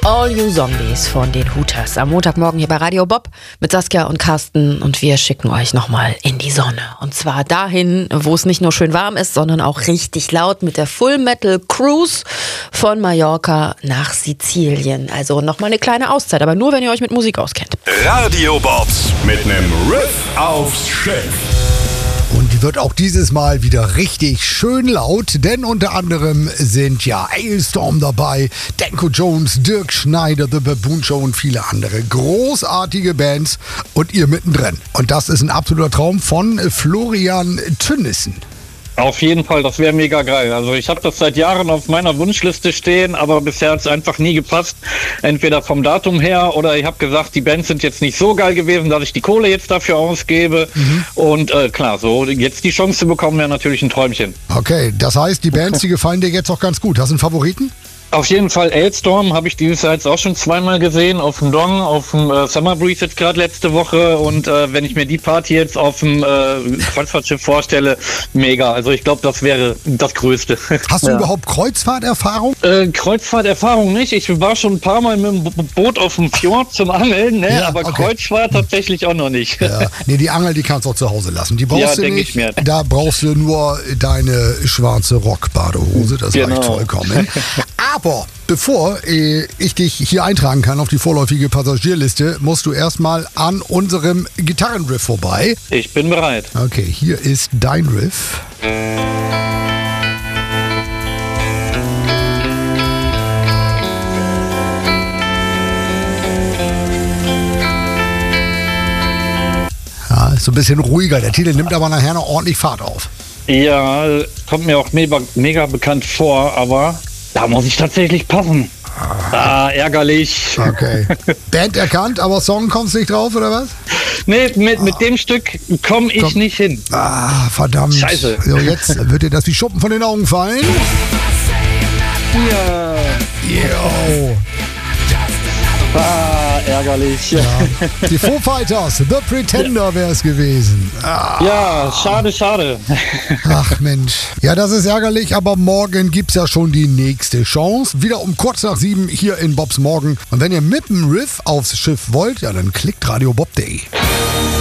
All You Zombies von den Hooters. Am Montagmorgen hier bei Radio Bob mit Saskia und Carsten und wir schicken euch nochmal in die Sonne. Und zwar dahin, wo es nicht nur schön warm ist, sondern auch richtig laut mit der Full Metal Cruise von Mallorca nach Sizilien. Also nochmal eine kleine Auszeit, aber nur, wenn ihr euch mit Musik auskennt. Radio Bobs mit einem Riff aufs Schiff. Und die wird auch dieses Mal wieder richtig schön laut, denn unter anderem sind ja Alestorm dabei, Danko Jones, Dirk Schneider, The Baboon Show und viele andere großartige Bands und ihr mittendrin. Und das ist ein absoluter Traum von Florian Tönnissen. Auf jeden Fall, das wäre mega geil. Also ich habe das seit Jahren auf meiner Wunschliste stehen, aber bisher hat es einfach nie gepasst. Entweder vom Datum her oder ich habe gesagt, die Bands sind jetzt nicht so geil gewesen, dass ich die Kohle jetzt dafür ausgebe. Und klar, so jetzt die Chance zu bekommen, wäre natürlich ein Träumchen. Okay, das heißt, die Bands, die gefallen dir jetzt auch ganz gut. Hast du einen Favoriten? Auf jeden Fall Alestorm habe ich dieses Jahr jetzt auch schon zweimal gesehen, auf dem Dong, auf dem Summer Breeze jetzt gerade letzte Woche und wenn ich mir die Party jetzt auf dem Kreuzfahrtschiff vorstelle, mega. Also ich glaube, das wäre das Größte. Hast du überhaupt Kreuzfahrterfahrung? Kreuzfahrterfahrung nicht. Ich war schon ein paar Mal mit dem Boot auf dem Fjord zum Angeln, ne? Ja, aber okay. Kreuzfahrt tatsächlich auch noch nicht. Ja. Nee, die Angel, die kannst du auch zu Hause lassen. Die brauchst Ja, du denk nicht. ich mir. Da brauchst du nur deine schwarze Rockbadehose. Das Genau. reicht vollkommen. Aber bevor ich dich hier eintragen kann auf die vorläufige Passagierliste, musst du erstmal an unserem Gitarrenriff vorbei. Ich bin bereit. Okay, hier ist dein Riff. Ja, ist so ein bisschen ruhiger. Der Titel nimmt aber nachher noch ordentlich Fahrt auf. Ja, kommt mir auch mega bekannt vor, aber da muss ich tatsächlich passen. Ärgerlich. Okay. Band erkannt, aber Song kommst nicht drauf, oder was? Nee, mit dem Stück komme ich nicht hin. Ah, verdammt. Scheiße. So, jetzt wird dir das wie Schuppen von den Augen fallen. Ja. Yo. Ärgerlich. Ja. Die Foo Fighters, The Pretender wäre es gewesen. Ja, schade. Ach Mensch. Ja, das ist ärgerlich, aber morgen gibt's ja schon die nächste Chance. Wieder um kurz nach 7 hier in Bobs Morgen. Und wenn ihr mit dem Riff aufs Schiff wollt, ja, dann klickt radiobob.de.